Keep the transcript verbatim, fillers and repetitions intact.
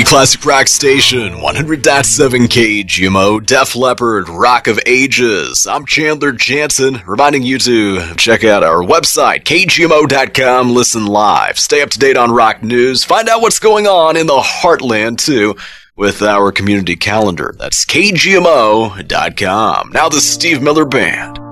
Classic Rock Station, one hundred point seven K G M O, Def Leppard, Rock of Ages. I'm Chandler Jansen, reminding you to check out our website, K G M O dot com, listen live, stay up to date on rock news, find out what's going on in the heartland, too, with our community calendar. That's K G M O dot com. Now the Steve Miller Band.